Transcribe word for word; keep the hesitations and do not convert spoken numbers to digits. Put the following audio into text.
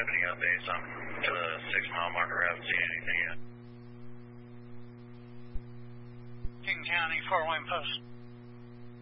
have any updates on to the six mile marker? I haven't seen anything yet. King County, Fort Wayne Post.